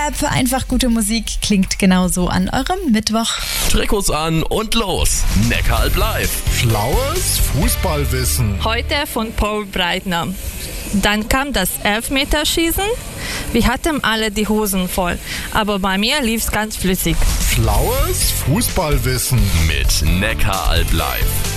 Für einfach gute Musik klingt genauso an eurem Mittwoch. Trikots an und los. Neckaralb live. Schlaues Fußballwissen. Heute von Paul Breitner. Dann kam das Elfmeterschießen. Wir hatten alle die Hosen voll, aber bei mir lief's ganz flüssig. Schlaues Fußballwissen. Mit Neckaralb live.